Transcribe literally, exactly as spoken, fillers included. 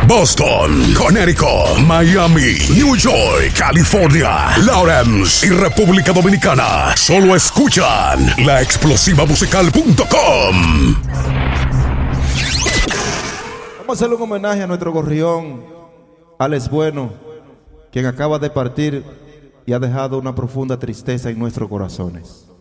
Boston, Connecticut, Miami, New York, California, Lawrence y República Dominicana. Solo escuchan la explosiva musical punto com. Vamos a hacerle un homenaje a nuestro gorrión, Alex Bueno, quien acaba de partir y ha dejado una profunda tristeza en nuestros corazones.